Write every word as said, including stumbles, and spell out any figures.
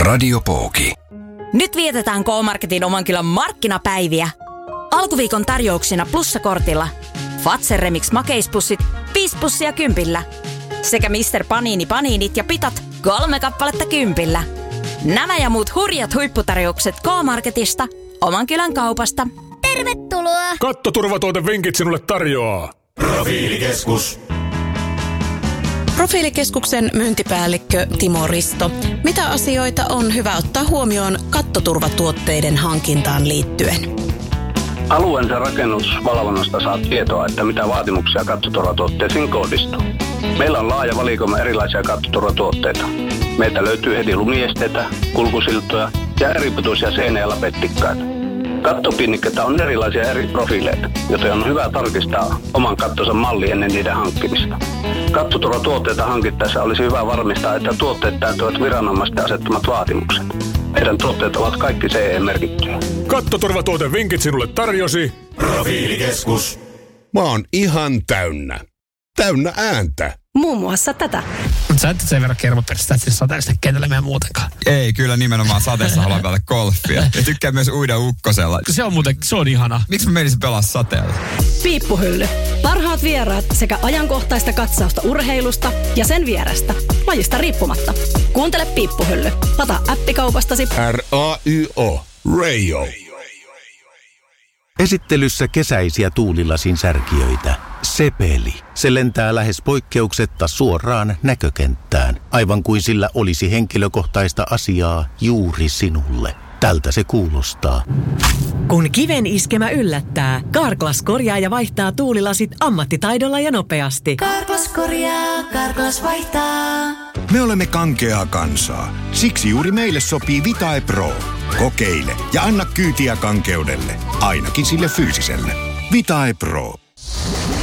Radio Pooki. Nyt vietetään K-Marketin oman kylän markkinapäiviä. Alkuviikon tarjouksina plussakortilla. Fazer Remix makeispussit, viisi pussia kympillä. Sekä mister Panini paniinit ja pitat, kolme kappaletta kympillä. Nämä ja muut hurjat huipputarjoukset K-Marketista, oman kylän kaupasta. Tervetuloa! Kattoturvatuotevinkit sinulle tarjoaa Profiilikeskus. Profiilikeskuksen myyntipäällikkö Timo Risto. Mitä asioita on hyvä ottaa huomioon kattoturvatuotteiden hankintaan liittyen? Alueensa rakennusvalvonnasta saat tietoa, että mitä vaatimuksia kattoturvatuotteisiin kohdistuu. Meillä on laaja valikoima erilaisia kattoturvatuotteita. Meiltä löytyy heti lumiesteitä, kulkusiltoja ja eripituisia seinä- ja lapettikkaita. Kattopinnikkeitä on erilaisia eri profiileita, joten on hyvä tarkistaa oman kattonsa malli ennen niiden hankkimista. Kattoturvatuotteita hankittaessa olisi hyvä varmistaa, että tuotteet täyttävät viranomaisten asettamat vaatimukset. Meidän tuotteet ovat kaikki C E-merkittyjä. Kattoturvatuotevinkit sinulle tarjosi Profiilikeskus. Mä oon ihan täynnä. Täynnä ääntä. Muun muassa tätä. Mutta sä et sen verran kermoperistä, että sateellista kentällä meidän muutenkaan. Ei, kyllä nimenomaan sateessa haluan pelata golfia. Ja tykkään myös uida ukkosella. Se on muuten, se on ihana. Miksi mä menisin pelaa sateella? Piippuhylly. Parhaat vieraat sekä ajankohtaista katsausta urheilusta ja sen vierestä. Lajista riippumatta. Kuuntele Piippuhylly. Lata appikaupastasi. R A Y O. Radio. Esittelyssä kesäisiä tuulilasin särkijöitä. Sepeli. Se lentää lähes poikkeuksetta suoraan näkökenttään, aivan kuin sillä olisi henkilökohtaista asiaa juuri sinulle. Tältä se kuulostaa. Kun kiven iskemä yllättää, Carglass korjaa ja vaihtaa tuulilasit ammattitaidolla ja nopeasti. Carglass korjaa, Carglass vaihtaa. Me olemme kankeaa kansaa. Siksi juuri meille sopii Vitae Pro. Kokeile ja anna kyytiä kankeudelle. Ainakin sille fyysiselle. Vitae Pro.